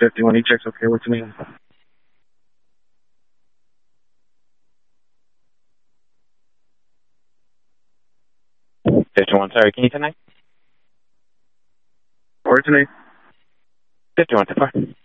51 E-checks, okay, what's your name? 51, sorry, can you tonight? What's your name? 51 to 4.